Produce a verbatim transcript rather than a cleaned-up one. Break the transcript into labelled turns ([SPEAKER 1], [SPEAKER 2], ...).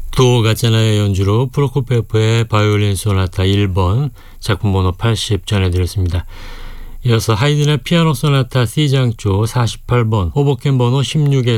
[SPEAKER 1] 두오 가짜나의 연주로 프로코피예프의 바이올린 소나타 일 번 작품 번호 팔십 전해드렸습니다. 이어서 하이든의 피아노 소나타 C장조 사십팔 번 호보켄 번호 십육에서